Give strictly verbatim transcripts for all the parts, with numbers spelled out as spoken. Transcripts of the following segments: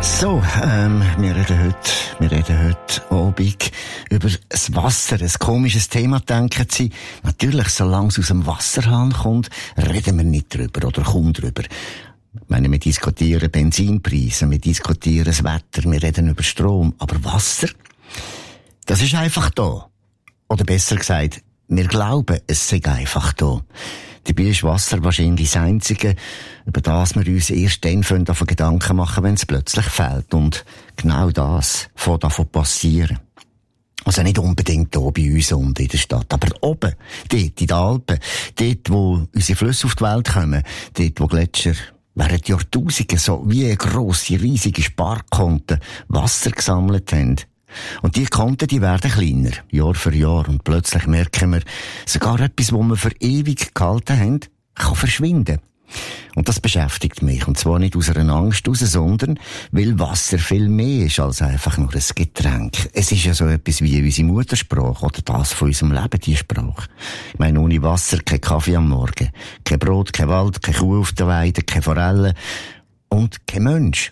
So, ähm, wir reden heute, wir reden heute Abend über das Wasser. Ein komisches Thema, denken Sie. Natürlich, solange es aus dem Wasserhahn kommt, reden wir nicht drüber oder kaum drüber. Ich meine, wir diskutieren Benzinpreise, wir diskutieren das Wetter, wir reden über Strom. Aber Wasser, das ist einfach da. Oder besser gesagt, wir glauben, es sei einfach da. Dabei ist Wasser wahrscheinlich das Einzige, über das wir uns erst dann davon Gedanken machen, wenn es plötzlich fehlt. Und genau das fängt davon passieren. Also nicht unbedingt hier bei uns unten in der Stadt, aber oben, dort in den Alpen, dort, wo unsere Flüsse auf die Welt kommen, dort, wo Gletscher während Jahrtausenden so wie grosse, riesige Sparkonten Wasser gesammelt haben. Und die Konten, die werden kleiner, Jahr für Jahr. Und plötzlich merken wir, sogar etwas, was wir für ewig gehalten haben, kann verschwinden. Und das beschäftigt mich. Und zwar nicht aus einer Angst heraus, sondern weil Wasser viel mehr ist als einfach nur ein Getränk. Es ist ja so etwas wie unsere Muttersprache oder das von unserem Leben, die Sprache. Ich meine, ohne Wasser kein Kaffee am Morgen, kein Brot, kein Wald, keine Kuh auf der Weide, keine Forellen und kein Mensch.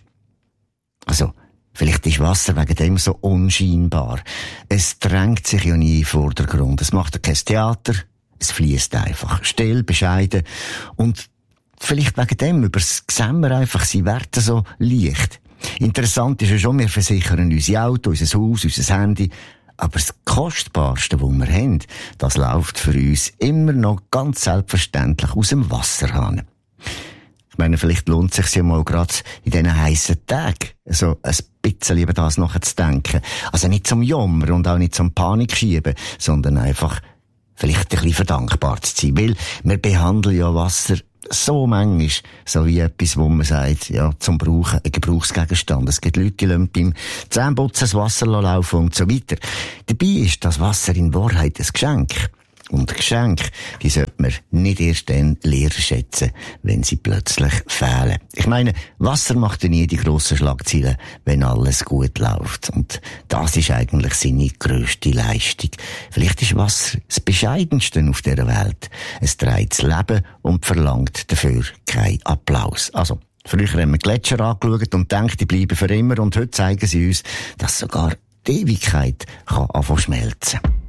Also, vielleicht ist Wasser wegen dem so unscheinbar. Es drängt sich ja nie in den Vordergrund. Es macht ja kein Theater. Es fließt einfach. Still, bescheiden. Und vielleicht wegen dem übersehen wir einfach seine Werte so leicht. Interessant ist ja schon, wir versichern unser Auto, unser Haus, unser Handy. Aber das Kostbarste, was wir haben, das läuft für uns immer noch ganz selbstverständlich aus dem Wasserhahn. Ich meine, vielleicht lohnt es sich ja mal gerade in diesen heissen Tagen, so ein bisschen über das nachzudenken. Also nicht zum Jammer und auch nicht zum Panik schieben, sondern einfach vielleicht ein bisschen verdankbar zu sein. Weil wir behandeln ja Wasser so manchmal, so wie etwas, wo man sagt, ja, zum Brauchen, ein Gebrauchsgegenstand. Es gibt Leute, die lassen beim Zähneputzen das Wasser laufen und so weiter. Dabei ist das Wasser in Wahrheit ein Geschenk. Und Geschenke, die sollte man nicht erst dann leer schätzen, wenn sie plötzlich fehlen. Ich meine, Wasser macht ja nie die grossen Schlagzeilen, wenn alles gut läuft. Und das ist eigentlich seine grösste Leistung. Vielleicht ist Wasser das Bescheidenste auf dieser Welt. Es trägt das Leben und verlangt dafür keinen Applaus. Also, früher haben wir Gletscher angeschaut und gedacht, die bleiben für immer. Und heute zeigen sie uns, dass sogar die Ewigkeit kann anfangen schmelzen.